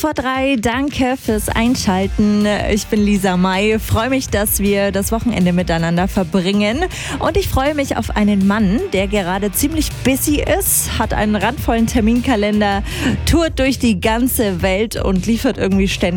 5:03, danke fürs Einschalten. Ich bin Lisa May, freue mich, dass wir das Wochenende miteinander verbringen. Und ich freue mich auf einen Mann, der gerade ziemlich busy ist, hat einen randvollen Terminkalender, tourt durch die ganze Welt und liefert irgendwie ständig